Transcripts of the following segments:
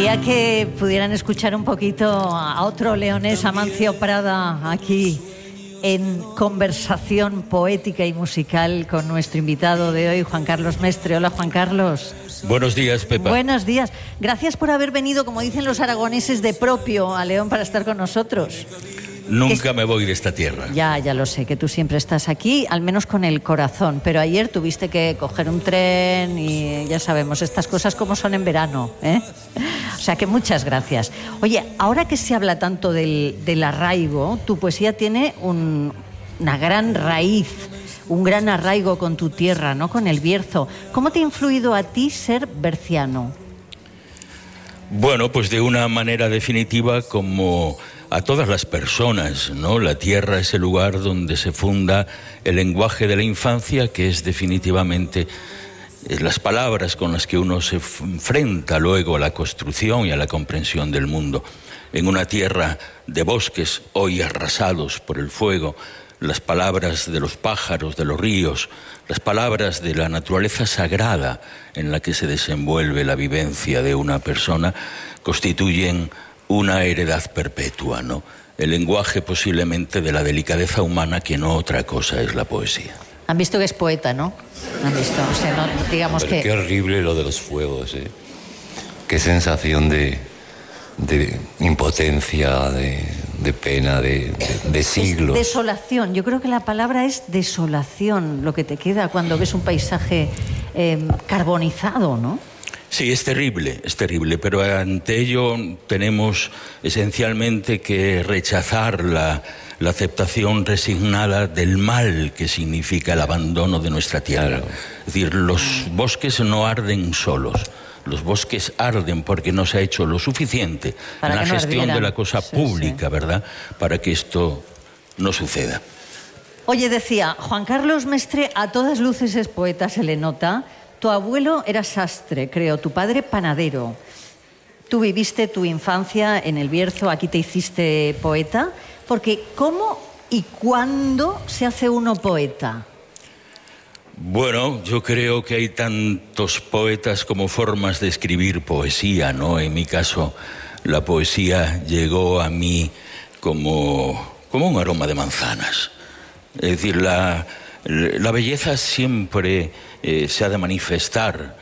Quería que pudieran escuchar un poquito a otro leonés, Amancio Prada, aquí en conversación poética y musical con nuestro invitado de hoy, Juan Carlos Mestre. Hola, Juan Carlos. Buenos días, Pepa. Buenos días. Gracias por haber venido, como dicen los aragoneses, de propio a León para estar con nosotros. Nunca me voy de esta tierra. Ya lo sé, que tú siempre estás aquí, al menos con el corazón. Pero ayer tuviste que coger un tren y ya sabemos estas cosas como son en verano, ¿eh? O sea que muchas gracias. Oye, ahora que se habla tanto del arraigo, tu poesía tiene una gran raíz, un gran arraigo con tu tierra, ¿no? Con el Bierzo. ¿Cómo te ha influido a ti ser berciano? Bueno, pues de una manera definitiva como a todas las personas, ¿no? La tierra es el lugar donde se funda el lenguaje de la infancia, que es definitivamente las palabras con las que uno se enfrenta luego a la construcción y a la comprensión del mundo. En una tierra de bosques hoy arrasados por el fuego, las palabras de los pájaros, de los ríos, las palabras de la naturaleza sagrada en la que se desenvuelve la vivencia de una persona, constituyen una heredad perpetua, ¿no? El lenguaje posiblemente de la delicadeza humana, que no otra cosa es la poesía. Han visto que es poeta, ¿no? Han visto, o sea, no, digamos que... Qué horrible lo de los fuegos, ¿eh? Qué sensación de impotencia, de pena, de siglos. Es desolación. Yo creo que la palabra es desolación, lo que te queda cuando ves un paisaje carbonizado, ¿no? Sí, es terrible, pero ante ello tenemos esencialmente que rechazar la aceptación resignada del mal que significa el abandono de nuestra tierra. Claro. Es decir, los bosques no arden solos. Los bosques arden porque no se ha hecho lo suficiente en la gestión de la cosa pública, ¿verdad?, para que esto no suceda. Oye, decía, Juan Carlos Mestre a todas luces es poeta, se le nota. Tu abuelo era sastre, creo, tu padre panadero. Tú viviste tu infancia en el Bierzo, aquí te hiciste poeta. Porque ¿cómo y cuándo se hace uno poeta? Bueno, yo creo que hay tantos poetas como formas de escribir poesía, ¿no? En mi caso, la poesía llegó a mí como un aroma de manzanas. Es decir, la belleza siempre se ha de manifestar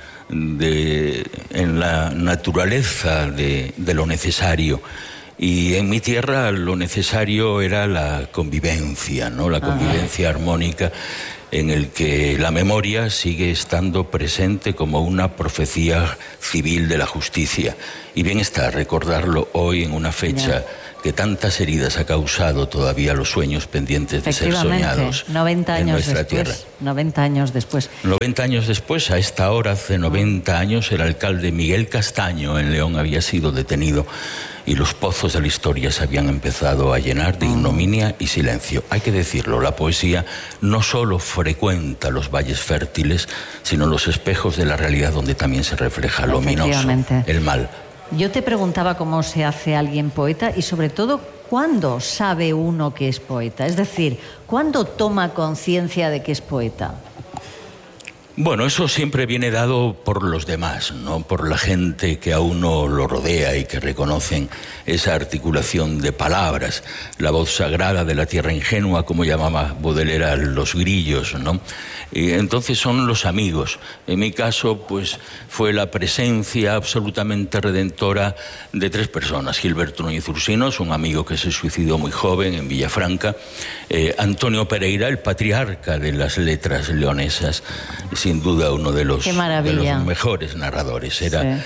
en la naturaleza de lo necesario. Y en mi tierra lo necesario era la convivencia, ¿no? La convivencia armónica, en el que la memoria sigue estando presente como una profecía civil de la justicia. Y bien está recordarlo hoy en una fecha que tantas heridas ha causado todavía los sueños pendientes de ser soñados 90 años en nuestra después, tierra. 90 años después. 90 años después, a esta hora, hace 90 años, el alcalde Miguel Castaño en León había sido detenido y los pozos de la historia se habían empezado a llenar de ignominia y silencio. Hay que decirlo, la poesía no solo frecuenta los valles fértiles, sino los espejos de la realidad donde también se refleja lo ominoso, el mal. Yo te preguntaba cómo se hace alguien poeta y sobre todo, ¿cuándo sabe uno que es poeta? Es decir, ¿cuándo toma conciencia de que es poeta? Bueno, eso siempre viene dado por los demás, ¿no? Por la gente que a uno lo rodea y que reconocen esa articulación de palabras, la voz sagrada de la tierra ingenua, como llamaba Baudelaire a los grillos, ¿no? Y entonces son los amigos. En mi caso, pues, fue la presencia absolutamente redentora de tres personas. Gilberto Núñez Ursinos, un amigo que se suicidó muy joven en Villafranca. Antonio Pereira, el patriarca de las letras leonesas, sin duda uno de los mejores narradores.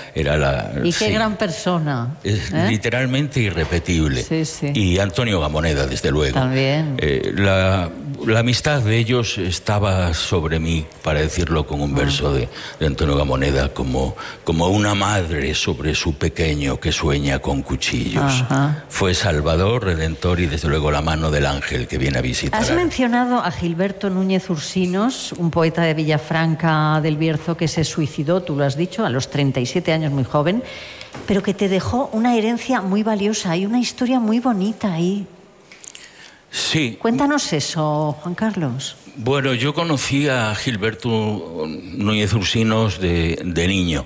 Y qué gran persona. Literalmente irrepetible. Sí. Y Antonio Gamoneda, desde luego. También. La amistad de ellos estaba sobre mí, para decirlo con un verso de Antonio Gamoneda, como una madre sobre su pequeño que sueña con cuchillos. Fue salvador, redentor y desde luego la mano del ángel que viene a visitar. Has mencionado a Gilberto Núñez Ursinos, un poeta de Villafranca del Bierzo que se suicidó, tú lo has dicho, a los 37 años, muy joven, pero que te dejó una herencia muy valiosa y una historia muy bonita ahí. Sí. Cuéntanos eso, Juan Carlos. Bueno, yo conocí a Gilberto Núñez Ursinos de niño.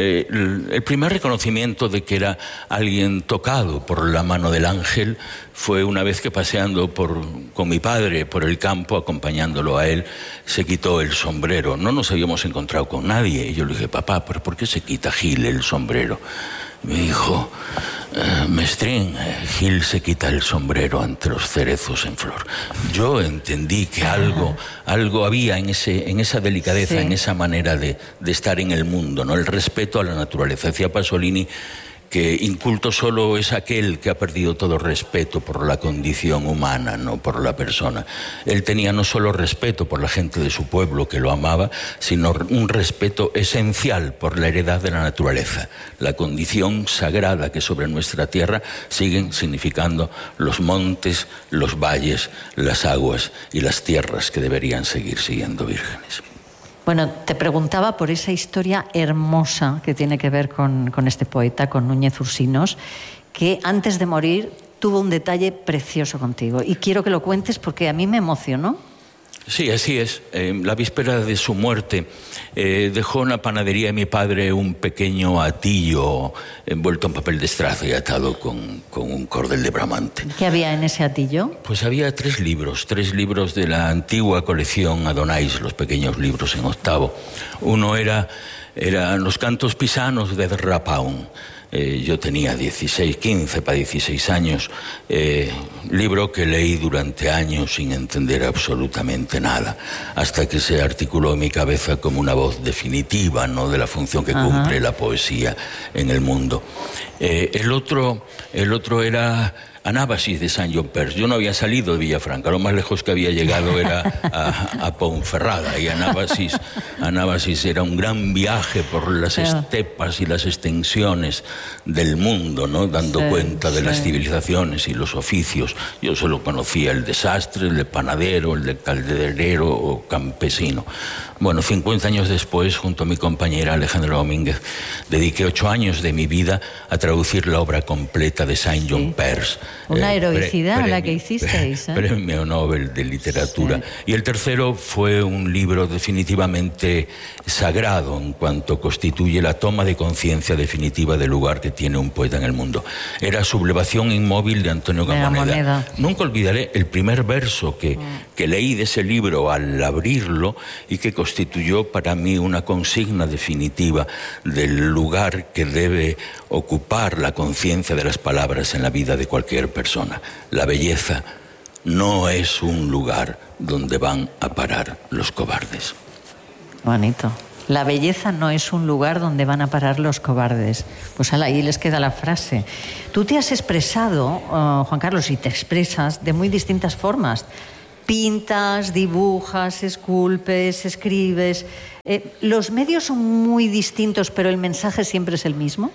El primer reconocimiento de que era alguien tocado por la mano del ángel fue una vez que paseando con mi padre por el campo, acompañándolo a él, se quitó el sombrero. No nos habíamos encontrado con nadie. Y yo le dije, papá, ¿pero por qué se quita Gil el sombrero? Me dijo, Mestrín, Gil se quita el sombrero ante los cerezos en flor. Yo entendí que algo había en esa delicadeza, sí, en esa manera de estar en el mundo, ¿no? El respeto a la naturaleza. Decía Pasolini que inculto solo es aquel que ha perdido todo respeto por la condición humana, no por la persona. Él tenía no solo respeto por la gente de su pueblo que lo amaba, sino un respeto esencial por la heredad de la naturaleza, la condición sagrada que sobre nuestra tierra siguen significando los montes, los valles, las aguas y las tierras que deberían seguir siendo vírgenes. Bueno, te preguntaba por esa historia hermosa que tiene que ver con este poeta, con Núñez Ursinos, que antes de morir tuvo un detalle precioso contigo. Y quiero que lo cuentes porque a mí me emocionó. Sí, así es. La víspera de su muerte dejó en la panadería de mi padre un pequeño atillo envuelto en papel de estraza y atado con un cordel de bramante. ¿Qué había en ese atillo? Pues había tres libros de la antigua colección Adonais, los pequeños libros en octavo. Uno eran los cantos pisanos de Rapaun. Yo tenía 15 para 16 años, libro que leí durante años sin entender absolutamente nada, hasta que se articuló en mi cabeza como una voz definitiva, ¿no?, de la función que cumple la poesía en el mundo. El otro era Anábasis de Saint John Perse. Yo no había salido de Villafranca, lo más lejos que había llegado era a Ponferrada, y Anábasis era un gran viaje por las estepas y las extensiones del mundo, ¿no?, dando cuenta de las civilizaciones y los oficios. Yo solo conocía el de sastre, el de panadero, el de calderero o campesino. Bueno, 50 años después, junto a mi compañera Alejandra Domínguez, dediqué 8 años de mi vida a traducir la obra completa de Saint John Perse. Una heroicidad la que hicisteis. Premio Nobel de Literatura. Sí. Y el tercero fue un libro definitivamente sagrado en cuanto constituye la toma de conciencia definitiva del lugar que tiene un poeta en el mundo. Era Sublevación inmóvil de Antonio Gamoneda. Nunca olvidaré el primer verso que leí de ese libro al abrirlo y que constituyó para mí una consigna definitiva del lugar que debe ocupar la conciencia de las palabras en la vida de cualquier persona. La belleza no es un lugar donde van a parar los cobardes. Bonito. La belleza no es un lugar donde van a parar los cobardes. Pues ahí les queda la frase. Tú te has expresado, Juan Carlos, y te expresas de muy distintas formas. Pintas, dibujas, esculpes, escribes. ¿Los medios son muy distintos, pero el mensaje siempre es el mismo?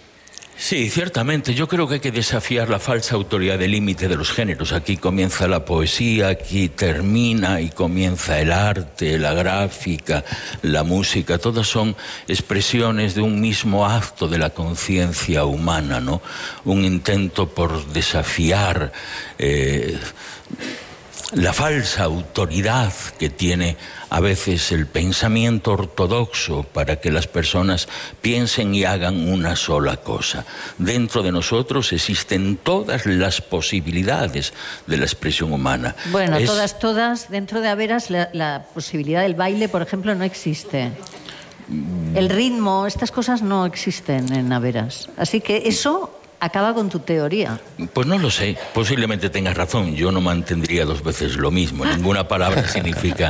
Sí, ciertamente. Yo creo que hay que desafiar la falsa autoridad del límite de los géneros. Aquí comienza la poesía, aquí termina y comienza el arte, la gráfica, la música. Todas son expresiones de un mismo acto de la conciencia humana, ¿no? Un intento por desafiar la falsa autoridad que tiene a veces el pensamiento ortodoxo para que las personas piensen y hagan una sola cosa. Dentro de nosotros existen todas las posibilidades de la expresión humana. Bueno, todas. Dentro de Averas la posibilidad del baile, por ejemplo, no existe. El ritmo, estas cosas no existen en Averas. Así que eso acaba con tu teoría. Pues no lo sé, posiblemente tengas razón. Yo no mantendría 2 veces lo mismo. Ninguna palabra significa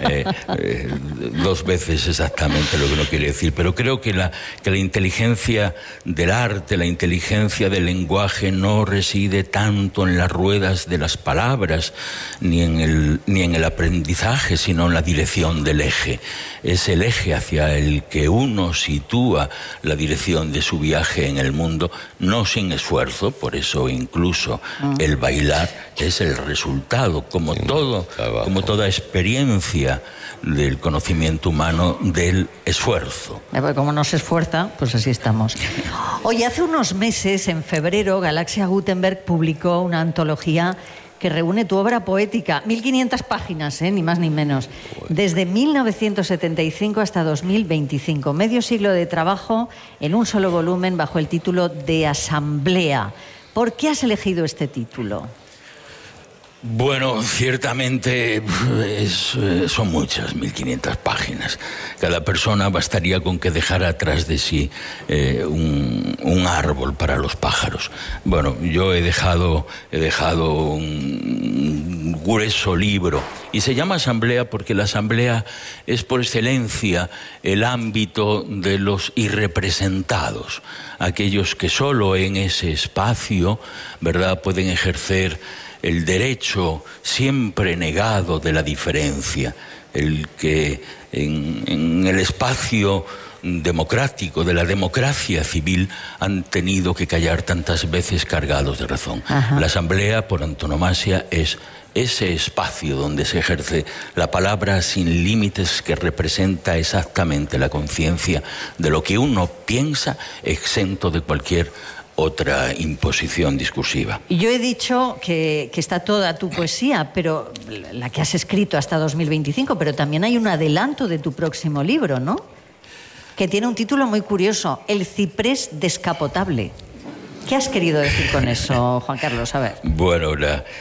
2 veces exactamente lo que uno quiere decir. Pero creo que la inteligencia del arte, la inteligencia del lenguaje no reside tanto en las ruedas de las palabras ni en el aprendizaje, sino en la dirección del eje. Es el eje hacia el que uno sitúa la dirección de su viaje en el mundo, no sin esfuerzo. Por eso incluso el bailar es el resultado, como toda experiencia del conocimiento humano, del esfuerzo. Como no se esfuerza, pues así estamos. Oye, hace unos meses, en febrero, Galaxia Gutenberg publicó una antología que reúne tu obra poética, 1500 páginas, ni más ni menos, desde 1975 hasta 2025, medio siglo de trabajo en un solo volumen bajo el título de Asamblea. ¿Por qué has elegido este título? Bueno, ciertamente son muchas, 1500 páginas. Cada persona bastaría con que dejara atrás de sí un árbol para los pájaros. Bueno, yo he dejado un grueso libro y se llama Asamblea porque la Asamblea es por excelencia el ámbito de los irrepresentados, aquellos que solo en ese espacio, ¿verdad?, pueden ejercer el derecho siempre negado de la diferencia, el que en el espacio democrático, de la democracia civil, han tenido que callar tantas veces cargados de razón. Ajá. La Asamblea, por antonomasia, es ese espacio donde se ejerce la palabra sin límites, que representa exactamente la conciencia de lo que uno piensa, exento de cualquier otra imposición discursiva. Yo he dicho que está toda tu poesía, pero la que has escrito hasta 2025, pero también hay un adelanto de tu próximo libro, ¿no? Que tiene un título muy curioso, El ciprés descapotable. ¿Qué has querido decir con eso, Juan Carlos? A ver. Bueno,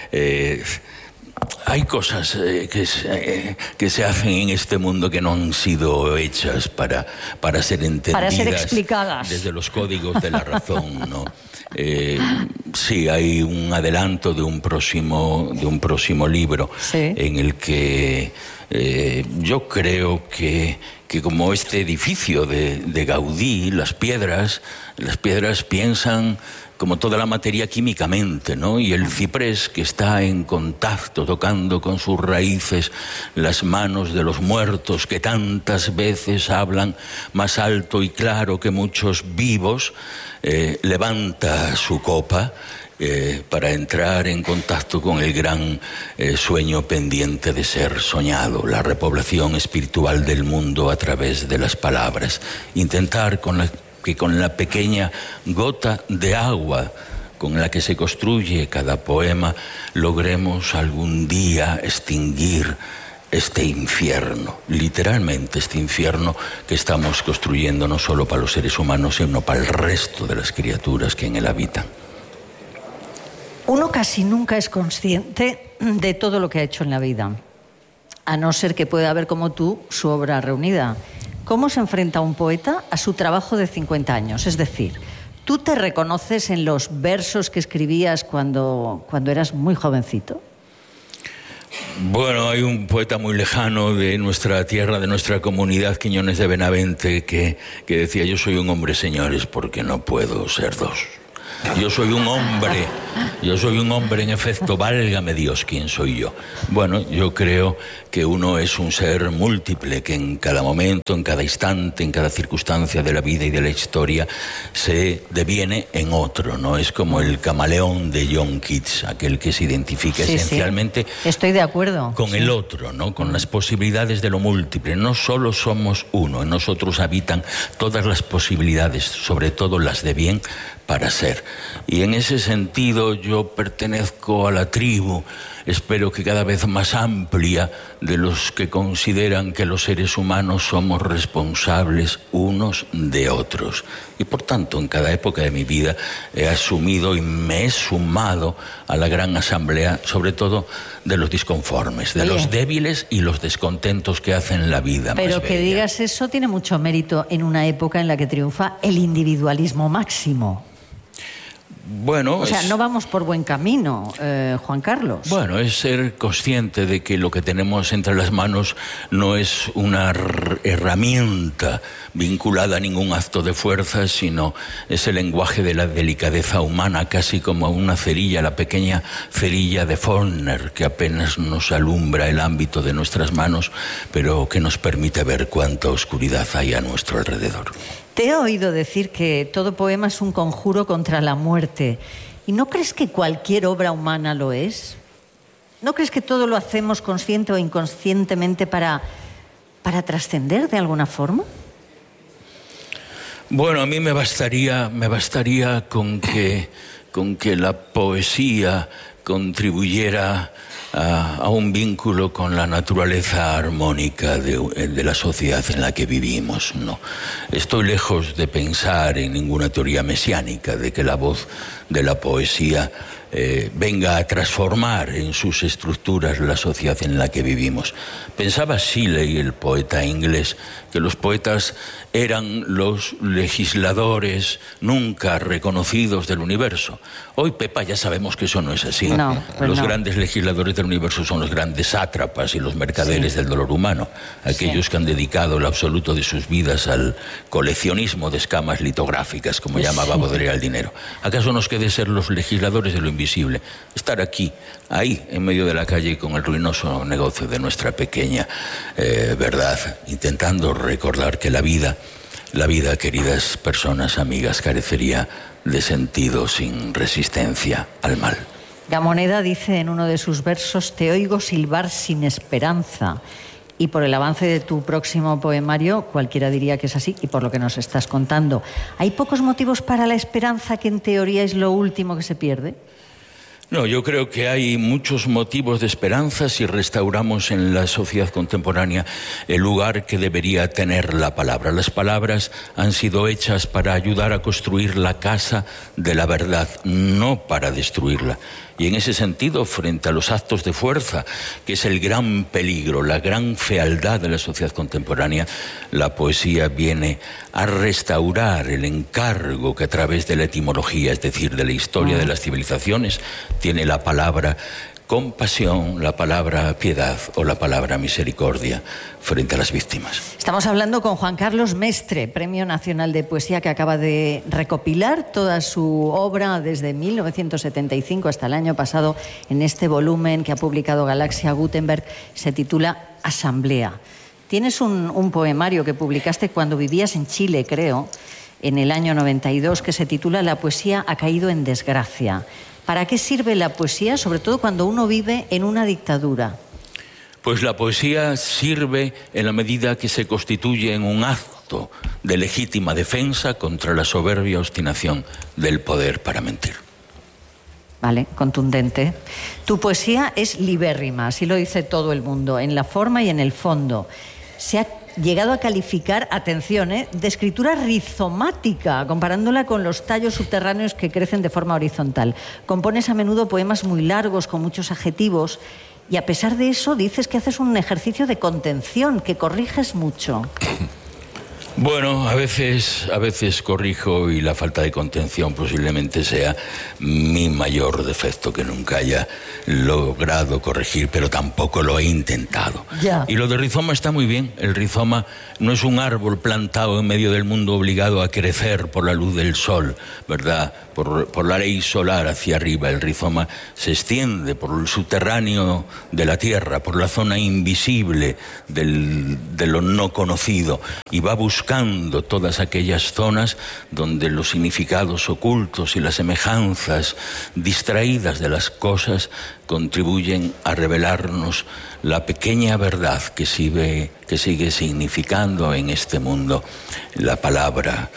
hay cosas que se hacen en este mundo que no han sido hechas para ser entendidas, para ser explicadas desde los códigos de la razón, ¿no? Sí, hay un adelanto de un próximo libro, ¿sí?, en el que yo creo que como este edificio de Gaudí, las piedras piensan como toda la materia químicamente, ¿no? Y el ciprés, que está en contacto, tocando con sus raíces las manos de los muertos, que tantas veces hablan más alto y claro que muchos vivos, levanta su copa para entrar en contacto con el gran sueño pendiente de ser soñado, la repoblación espiritual del mundo a través de las palabras. Intentar que con la pequeña gota de agua con la que se construye cada poema logremos algún día extinguir este infierno, literalmente este infierno que estamos construyendo no solo para los seres humanos, sino para el resto de las criaturas que en él habitan. Uno casi nunca es consciente de todo lo que ha hecho en la vida, a no ser que pueda ver como tú su obra reunida. ¿Cómo se enfrenta un poeta a su trabajo de 50 años? Es decir, ¿tú te reconoces en los versos que escribías cuando eras muy jovencito? Bueno, hay un poeta muy lejano de nuestra tierra, de nuestra comunidad, Quiñones de Benavente, que decía: yo soy un hombre, señores, porque no puedo ser dos. Yo soy un hombre, en efecto, válgame Dios, ¿quién soy yo? Bueno, yo creo que uno es un ser múltiple, que en cada momento, en cada instante, en cada circunstancia de la vida y de la historia se deviene en otro, ¿no? Es como el camaleón de John Keats, aquel que se identifica esencialmente, sí, estoy de acuerdo, con el otro, ¿no? Con las posibilidades de lo múltiple. No solo somos uno, en nosotros habitan todas las posibilidades, sobre todo las de bien, para ser. Y en ese sentido yo pertenezco a la tribu, espero que cada vez más amplia, de los que consideran que los seres humanos somos responsables unos de otros. Y por tanto, en cada época de mi vida he asumido y me he sumado a la gran asamblea, sobre todo de los disconformes, de los débiles y los descontentos que hacen la vida más bella. Pero que digas eso tiene mucho mérito en una época en la que triunfa el individualismo máximo. Bueno, o sea, no vamos por buen camino, Juan Carlos. Bueno, es ser consciente de que lo que tenemos entre las manos no es una herramienta vinculada a ningún acto de fuerza, sino es el lenguaje de la delicadeza humana, casi como una cerilla, la pequeña cerilla de Faulkner, que apenas nos alumbra el ámbito de nuestras manos, pero que nos permite ver cuánta oscuridad hay a nuestro alrededor. Te he oído decir que todo poema es un conjuro contra la muerte. ¿Y no crees que cualquier obra humana lo es? ¿No crees que todo lo hacemos consciente o inconscientemente para trascender de alguna forma? Bueno, a mí me bastaría con que la poesía contribuyera a un vínculo con la naturaleza armónica de la sociedad en la que vivimos, ¿no? Estoy lejos de pensar en ninguna teoría mesiánica de que la voz de la poesía venga a transformar en sus estructuras la sociedad en la que vivimos. Pensaba Shelley, el poeta inglés, que los poetas eran los legisladores nunca reconocidos del universo. Hoy, Pepa, ya sabemos que eso no es así. No, pues los no. grandes legisladores del universo son los grandes sátrapas y los mercaderes del dolor humano, aquellos que han dedicado el absoluto de sus vidas al coleccionismo de escamas litográficas, como llamaba Baudelaire al dinero. ¿Acaso nos quede ser los legisladores de lo invisible? Estar aquí, ahí, en medio de la calle, con el ruinoso negocio de nuestra pequeña verdad, intentando recordar que la vida, queridas personas, amigas, carecería de sentido sin resistencia al mal. Gamoneda dice en uno de sus versos: te oigo silbar sin esperanza. Y por el avance de tu próximo poemario, cualquiera diría que es así, y por lo que nos estás contando. ¿Hay pocos motivos para la esperanza, que en teoría es lo último que se pierde? No, yo creo que hay muchos motivos de esperanza si restauramos en la sociedad contemporánea el lugar que debería tener la palabra. Las palabras han sido hechas para ayudar a construir la casa de la verdad, no para destruirla. Y en ese sentido, frente a los actos de fuerza, que es el gran peligro, la gran fealdad de la sociedad contemporánea, la poesía viene a restaurar el encargo que a través de la etimología, es decir, de la historia de las civilizaciones, tiene la palabra compasión, la palabra piedad o la palabra misericordia frente a las víctimas. Estamos hablando con Juan Carlos Mestre, Premio Nacional de Poesía, que acaba de recopilar toda su obra desde 1975 hasta el año pasado en este volumen que ha publicado Galaxia Gutenberg. Se titula Asamblea. Tienes un poemario que publicaste cuando vivías en Chile, creo, en el año 92, que se titula La poesía ha caído en desgracia. ¿Para qué sirve la poesía, sobre todo cuando uno vive en una dictadura? Pues la poesía sirve en la medida que se constituye en un acto de legítima defensa contra la soberbia obstinación del poder para mentir. Vale, contundente. Tu poesía es libérrima, así lo dice todo el mundo, en la forma y en el fondo. Se ha llegado a calificar, atención, de escritura rizomática, comparándola con los tallos subterráneos que crecen de forma horizontal. Compones a menudo poemas muy largos, con muchos adjetivos, y a pesar de eso dices que haces un ejercicio de contención, que corriges mucho. Bueno, a veces corrijo, y la falta de contención posiblemente sea mi mayor defecto, que nunca haya logrado corregir, pero tampoco lo he intentado. Ya. Y lo de rizoma está muy bien. El rizoma no es un árbol plantado en medio del mundo obligado a crecer por la luz del sol, ¿verdad? Por la ley solar hacia arriba. El rizoma se extiende por el subterráneo de la tierra, por la zona invisible de lo no conocido, y va buscando todas aquellas zonas donde los significados ocultos y las semejanzas distraídas de las cosas contribuyen a revelarnos la pequeña verdad que sigue significando en este mundo la palabra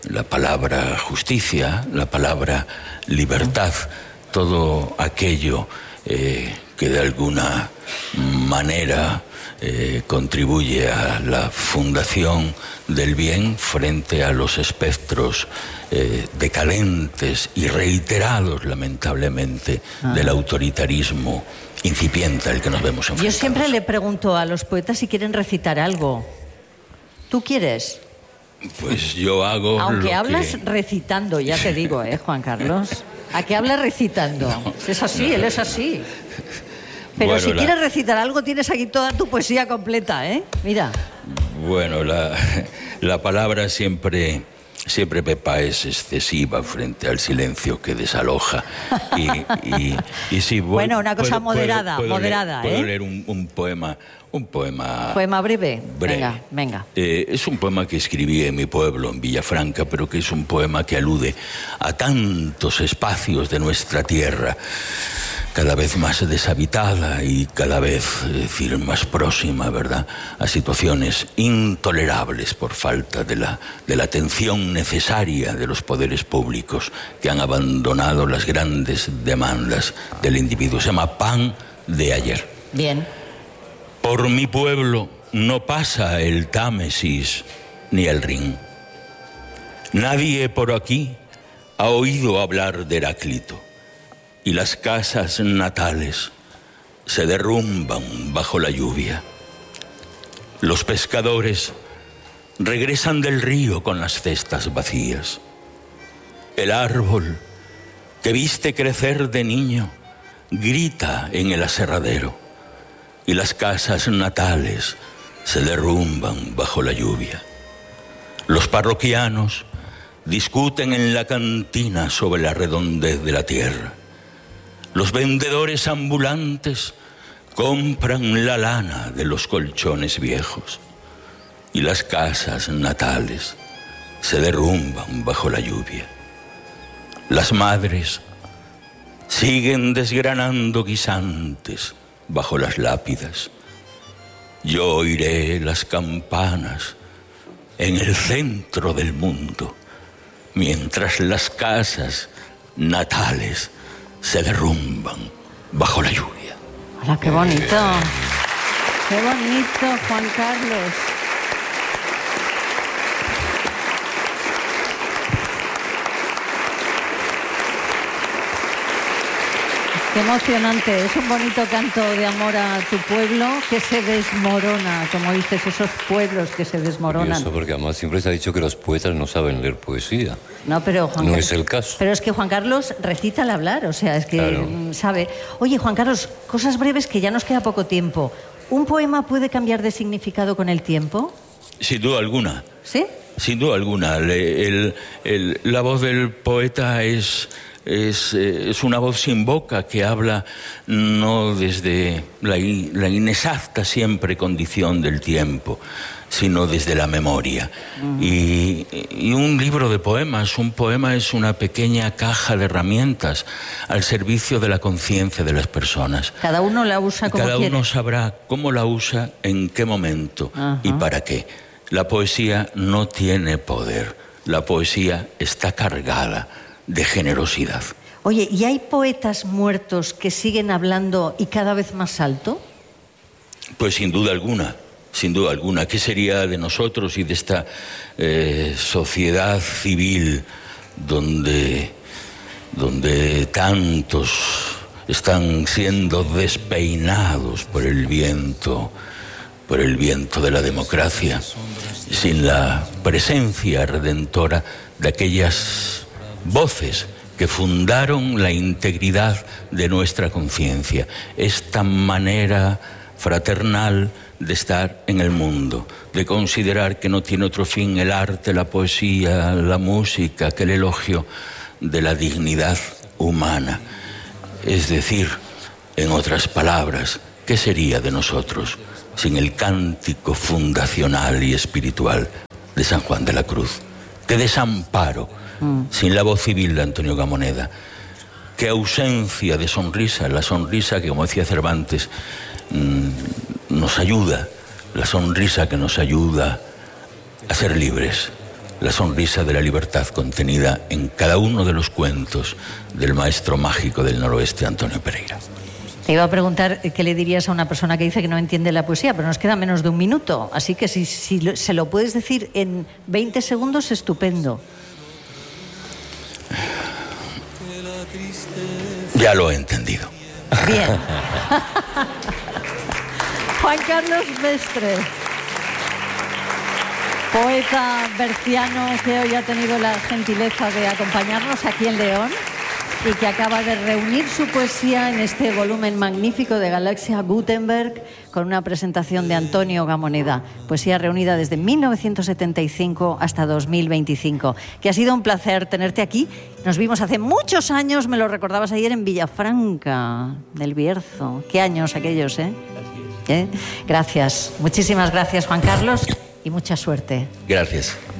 justicia, la palabra libertad, todo aquello que de alguna manera contribuye a la fundación del bien frente a los espectros decadentes y reiterados, lamentablemente, del autoritarismo incipiente al que nos vemos enfrentados. Yo siempre le pregunto a los poetas si quieren recitar algo. ¿Tú quieres? Pues yo hago Aunque lo hablas que... recitando, ya te digo, Juan Carlos. ¿A qué hablas recitando? No, es así, no. Él es así. Pero Bueno, si quieres recitar algo, tienes aquí toda tu poesía completa, ¿eh? Mira. Bueno, la palabra siempre, Pepa, es excesiva frente al silencio que desaloja. Y sí, bueno, una cosa moderada, moderada, puedo leer un poema. ¿Poema breve? Venga. Es un poema que escribí en mi pueblo, en Villafranca, pero que es un poema que alude a tantos espacios de nuestra tierra. cada vez más deshabitada y cada vez, decir, más próxima, ¿verdad?, a situaciones intolerables por falta de la atención necesaria de los poderes públicos, que han abandonado las grandes demandas del individuo. Se llama Pan de ayer. Bien. Por mi pueblo no pasa el Támesis ni el Rin. Nadie por aquí ha oído hablar de Heráclito, y las casas natales se derrumban bajo la lluvia. Los pescadores regresan del río con las cestas vacías. El árbol que viste crecer de niño grita en el aserradero, y las casas natales se derrumban bajo la lluvia. Los parroquianos discuten en la cantina sobre la redondez de la tierra. Los vendedores ambulantes compran la lana de los colchones viejos, y las casas natales se derrumban bajo la lluvia. Las madres siguen desgranando guisantes bajo las lápidas. Yo oiré las campanas en el centro del mundo, mientras las casas natales se derrumban bajo la lluvia. Hola, qué bonito. Qué bonito, Juan Carlos. Qué emocionante. Es un bonito canto de amor a tu pueblo que se desmorona, como dices, esos pueblos que se desmoronan. Eso porque además siempre se ha dicho que los poetas no saben leer poesía. No, pero Juan No Carlos, es el caso. Pero es que Juan Carlos recita al hablar, o sea, es que Claro. sabe. Oye, Juan Carlos, cosas breves que ya nos queda poco tiempo. ¿Un poema puede cambiar de significado con el tiempo? Sin duda alguna. ¿Sí? Sin duda alguna. La voz del poeta es una voz sin boca que habla no desde la inexacta siempre condición del tiempo, sino desde la memoria. Y un libro de poemas, un poema es una pequeña caja de herramientas al servicio de la conciencia de las personas. Cada uno la usa como Cada quiere. uno sabrá cómo la usa, en qué momento y para qué. La poesía no tiene poder. La poesía está cargada de generosidad. Oye, ¿y hay poetas muertos que siguen hablando y cada vez más alto? Pues sin duda alguna, sin duda alguna. ¿Qué sería de nosotros y de esta sociedad civil donde tantos están siendo despeinados por el viento de la democracia, sin la presencia redentora de aquellas voces que fundaron la integridad de nuestra conciencia, esta manera fraternal de estar en el mundo, de considerar que no tiene otro fin el arte, la poesía, la música, que el elogio de la dignidad humana. Es decir, en otras palabras, ¿qué sería de nosotros sin el cántico fundacional y espiritual de San Juan de la Cruz? ¡Qué desamparo sin la voz civil de Antonio Gamoneda! ¡Qué ausencia de sonrisa! La sonrisa que, como decía Cervantes, nos ayuda, la sonrisa que nos ayuda a ser libres, la sonrisa de la libertad contenida en cada uno de los cuentos del maestro mágico del noroeste, Antonio Pereira. Te iba a preguntar qué le dirías a una persona que dice que no entiende la poesía, pero nos queda menos de un minuto, así que si se lo puedes decir en 20 segundos, estupendo. Ya lo he entendido. Bien. Juan Carlos Mestre, poeta berciano que hoy ha tenido la gentileza de acompañarnos aquí en León y que acaba de reunir su poesía en este volumen magnífico de Galaxia Gutenberg con una presentación de Antonio Gamoneda. Poesía reunida desde 1975 hasta 2025. Que ha sido un placer tenerte aquí. Nos vimos hace muchos años, me lo recordabas ayer, en Villafranca del Bierzo. Qué años aquellos, ¿eh? Gracias. Muchísimas gracias, Juan Carlos, y mucha suerte. Gracias.